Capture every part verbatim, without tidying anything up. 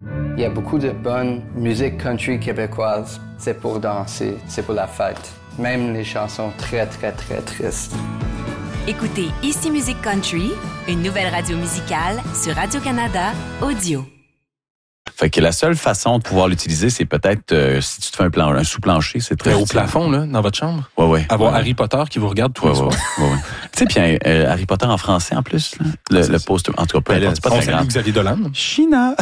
Il y a beaucoup de bonne musique country québécoise. C'est pour danser, c'est pour la fête. Même les chansons très, très, très tristes. Écoutez Ici Musique Country, une nouvelle radio musicale sur Radio-Canada Audio. Fait que la seule façon de pouvoir l'utiliser, c'est peut-être euh, si tu te fais un, plan, un sous-plancher, c'est très au utile. plafond, là, dans votre chambre. Ouais, ouais. Avoir ouais. Harry Potter qui vous regarde tous ouais, les ouais, soirs. ouais, ouais. Tu sais, puis euh, Harry Potter en français en plus, là, le, le poster, en tout cas, peu importe, c'est pas On très salue grave. Xavier Dolan. China!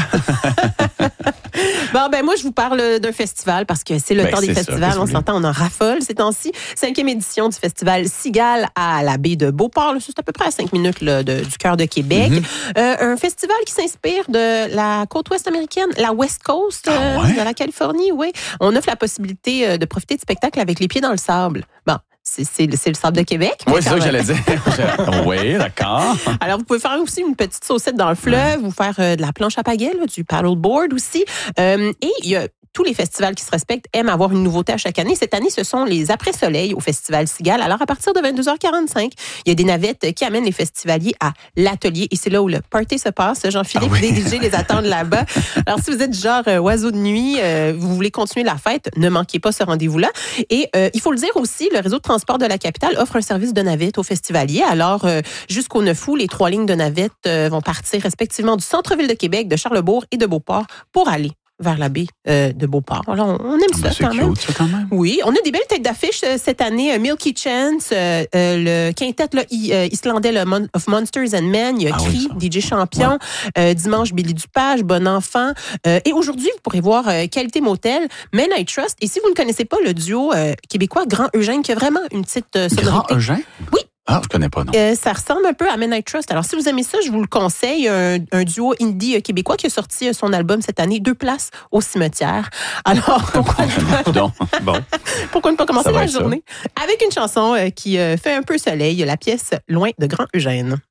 Bon, ben moi, je vous parle d'un festival parce que c'est le Ben, temps des c'est ça, festivals. qu'est-ce On que s'entend, on en raffole ces temps-ci. Cinquième édition du festival Cigale à la baie de Beauport. Là, c'est à peu près à cinq minutes là, de, du cœur de Québec. Mm-hmm. Euh, un festival qui s'inspire de la côte ouest américaine, la West Coast euh, ah ouais? de la Californie. Oui, on offre la possibilité euh, de profiter de spectacles avec les pieds dans le sable. Bon. C'est, c'est, c'est le sable de Québec. Oui, c'est ça que j'allais dire. Oui, d'accord. Alors, vous pouvez faire aussi une petite saucette dans le fleuve, ou faire euh, de la planche à pagaie, là, du paddleboard aussi. Euh, et il y a tous les festivals qui se respectent aiment avoir une nouveauté à chaque année. Cette année, ce sont les après-soleils au Festival Cigale. Alors, à partir de vingt-deux heures quarante-cinq, il y a des navettes qui amènent les festivaliers à l'atelier. Et c'est là où le party se passe. Jean-Philippe, ah oui. D J les attendent là-bas. Alors, si vous êtes du genre euh, oiseau de nuit, euh, vous voulez continuer la fête, ne manquez pas ce rendez-vous-là. Et euh, il faut le dire aussi, le réseau de transport de la capitale offre un service de navette aux festivaliers. Alors, euh, jusqu'au neuf août, les trois lignes de navettes euh, vont partir respectivement du centre-ville de Québec, de Charlesbourg et de Beauport pour aller vers la baie euh, de Beauport. Alors, on aime ah ben ça, quand cute, même. ça quand même. Oui, on a des belles têtes d'affiche euh, cette année. Euh, Milky Chance, euh, euh, le quintet là, i, euh, islandais le Mon- of Monsters and Men, il y a ah Cree, oui, D J Champion, ouais. euh, dimanche Billy Dupage, Bon Enfant. Euh, et aujourd'hui, vous pourrez voir euh, Qualité Motel, Men I Trust. Et si vous ne connaissez pas le duo euh, québécois Grand Eugène, qui a vraiment une petite euh, sonorité. Grand Eugène? Oui. Ah, je connais pas, non. Euh, ça ressemble un peu à Men I Trust. Alors, si vous aimez ça, je vous le conseille. Un, un duo indie euh, québécois qui a sorti euh, son album cette année, Deux places au cimetière. Alors, pourquoi ne pas, Donc, bon. pourquoi ne pas commencer Ça va la être journée ça. avec une chanson euh, qui euh, fait un peu soleil, la pièce Loin de Grand Eugène.